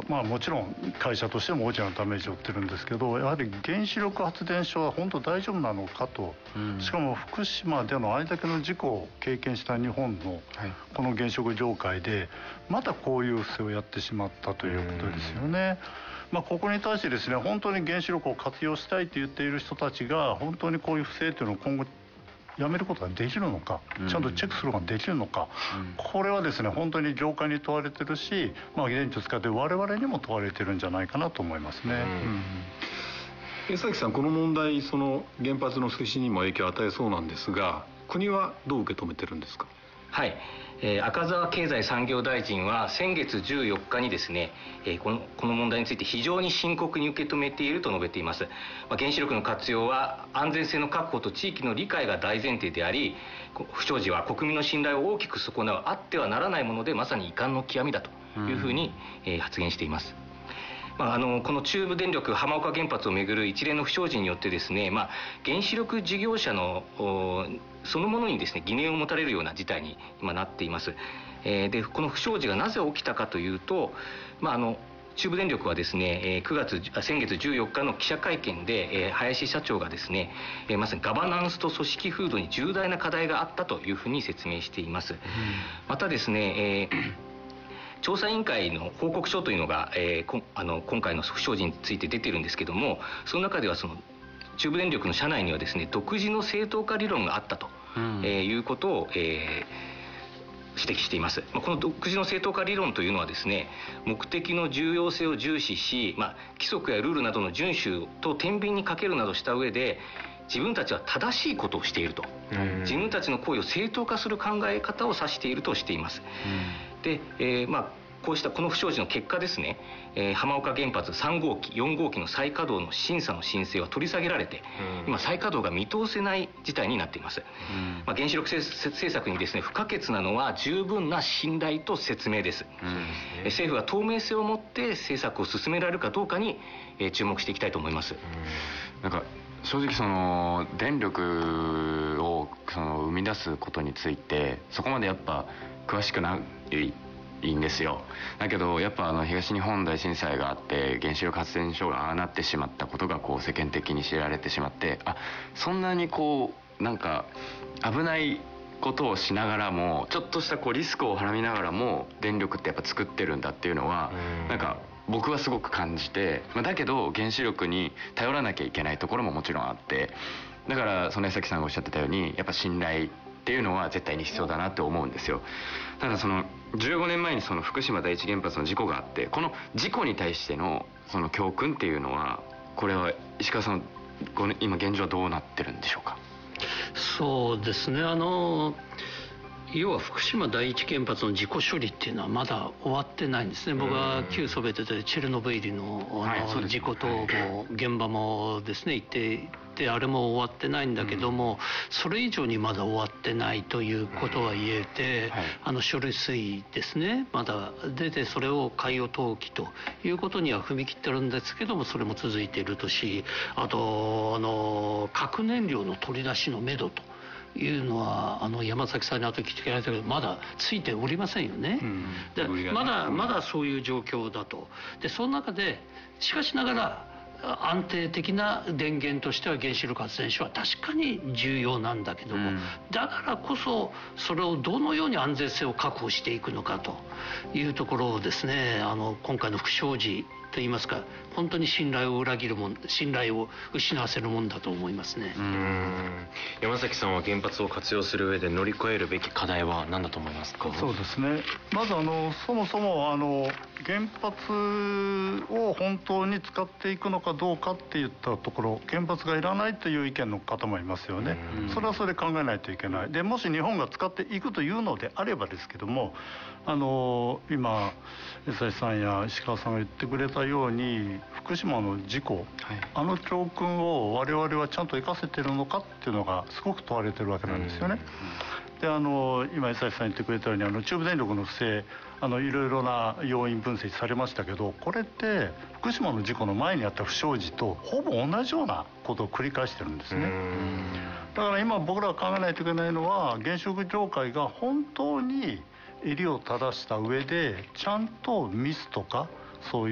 は、もちろん会社としても大きなダメージを負ってるんですけど、やはり原子力発電所は本当大丈夫なのかと、しかも福島でのあれだけの事故を経験した日本のこの原子力業界でまたこういう不正をやってしまったということですよね。ここに対してですね、本当に原子力を活用したいと言っている人たちが本当にこういう不正というのを今後やめることができるのか、ちゃんとチェックすることができるのか、これはですね本当に業界に問われてるし、現地を使って我々にも問われてるんじゃないかなと思いますね。 江崎さん、この問題、その原発の推進にも影響を与えそうなんですが、国はどう受け止めてるんですか？ はい、赤澤経済産業大臣は先月14日にですね、この問題について非常に深刻に受け止めていると述べています。原子力の活用は安全性の確保と地域の理解が大前提であり、不祥事は国民の信頼を大きく損なうあってはならないもので、まさに遺憾の極みだというふうに、発言しています。この中部電力浜岡原発をめぐる一連の不祥事によってですね、原子力事業者のそのものにですね疑念を持たれるような事態に今なっています。でこの不祥事がなぜ起きたかというと、中部電力はですね先月14日の記者会見で林社長がですねまさにガバナンスと組織風土に重大な課題があったというふうに説明しています。またですね、調査委員会の報告書というのが、今回の不祥事について出てるんですけども、その中ではその中部電力の社内にはですね独自の正当化理論があったと、いうことを、指摘しています。この独自の正当化理論というのはですね、目的の重要性を重視し、規則やルールなどの遵守と天秤にかけるなどした上で、自分たちは正しいことをしていると、自分たちの行為を正当化する考え方を指しているとしています。で、こうしたこの不祥事の結果ですね、浜岡原発3号機4号機の再稼働の審査の申請は取り下げられて、今再稼働が見通せない事態になっています。原子力政策にですね不可欠なのは十分な信頼と説明です。政府は透明性を持って政策を進められるかどうかに、注目していきたいと思います。 正直その電力を生み出すことについてそこまでやっぱ詳しくないんですよ。だけどやっぱ東日本大震災があって原子力発電所がああなってしまったことが世間的に知られてしまって、そんなになんか危ないことをしながらもちょっとしたリスクをはらみながらも電力ってやっぱ作ってるんだっていうのはなんか僕はすごく感じて、だけど原子力に頼らなきゃいけないところももちろんあって、だからその江崎さんがおっしゃってたようにやっぱ信頼っていうのは絶対に必要だなって思うんですよ。ただその15年前にその福島第一原発の事故があって、この事故に対してのその教訓っていうのは、これは石川さん今現状はどうなってるんでしょうか？ そうですね、要は福島第一原発の事故処理っていうのはまだ終わってないんですね。僕は旧ソビエトでチェルノブイリの事故等も現場もですね行っていて、あれも終わってないんだけども、それ以上にまだ終わってないということは言えて、処理水ですねまだ出て、それを海洋投棄ということには踏み切ってるんですけども、それも続いているとし、あと核燃料の取り出しのめどというのは山崎さんに後で聞いてられたけどまだついておりませんよね。でまだそういう状況だと。でその中でしかしながら安定的な電源としては原子力発電所は確かに重要なんだけども、だからこそそれをどのように安全性を確保していくのかというところをですね、今回の不祥事といいますか、本当に信頼を裏切るもん、信頼を失わせるもんだと思いますね。 山崎さんは原発を活用する上で乗り越えるべき課題は何だと思いますか？ そうですね、まずそもそも原発を本当に使っていくのかどうかっていったところ、原発がいらないという意見の方もいますよね。それはそれで考えないといけない。でもし日本が使っていくというのであればですけども、今江崎さんや石川さんが言ってくれたように福島の事故、教訓を我々はちゃんと生かせてるのかっていうのがすごく問われてるわけなんですよね。で今江崎さん言ってくれたように中部電力の不正いろいろな要因分析されましたけど、これって福島の事故の前にあった不祥事とほぼ同じようなことを繰り返してるんですね。だから今僕らが考えないといけないのは、原子力業界が本当に襟を正した上でちゃんとミスとかそういう